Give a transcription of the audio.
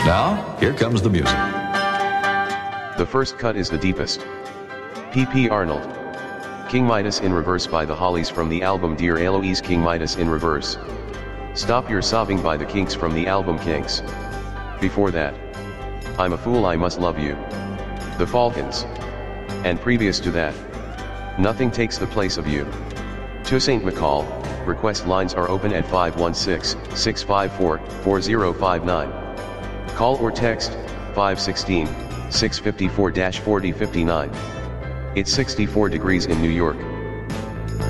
Now, here comes the music. The first cut is the deepest. P.P. Arnold. King Midas in Reverse by the Hollies from the album Dear Eloise. King Midas in Reverse. Stop Your Sobbing by the Kinks from the album Kinks. Before that, I'm a Fool I Must Love You. The Falcons. And previous to that, Nothing Takes the Place of You. To St. McCall, request lines are open at 516-654-4059. Call or text 516-654-4059. It's 64 degrees in New York.